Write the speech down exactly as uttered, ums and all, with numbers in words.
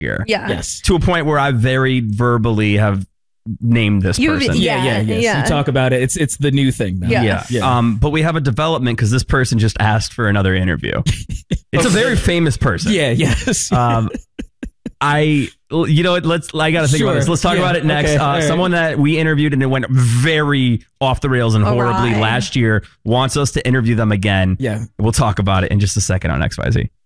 year. Yeah. Yes. To a point where I very verbally have named this You've- person. Yeah, yeah, Yeah, yes. yeah. You talk about it. It's it's the new thing now. Yeah. Yeah. Yeah. Um, but we have a development because this person just asked for another interview. It's a very famous person. Yeah, yes. Um, I, you know what? Let's. I got to think Sure. about this. Let's talk Yeah. about it next. Okay. Uh, All right. Someone that we interviewed and it went very off the rails and All horribly right. last year wants us to interview them again. Yeah. We'll talk about it in just a second on X Y Z.